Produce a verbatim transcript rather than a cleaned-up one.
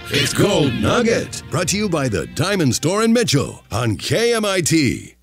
It's Gold Nugget, brought to you by the Diamond Store in Mitchell on K M I T.